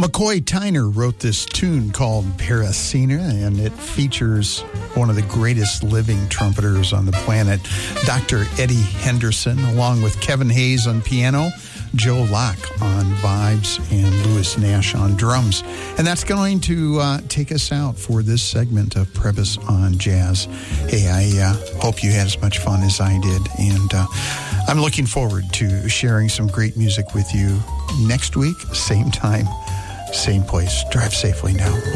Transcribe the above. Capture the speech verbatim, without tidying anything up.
McCoy Tyner wrote this tune called Parasina, and it features one of the greatest living trumpeters on the planet, Doctor Eddie Henderson, along with Kevin Hayes on piano, Joe Locke on vibes, and Louis Nash on drums. And that's going to uh, take us out for this segment of Prebys on Jazz. Hey, I uh, hope you had as much fun as I did, and uh, I'm looking forward to sharing some great music with you next week, same time, same place. Drive safely now.